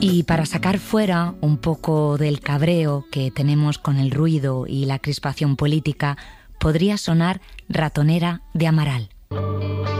Y para sacar fuera un poco del cabreo que tenemos con el ruido y la crispación política, podría sonar Ratonera de Amaral.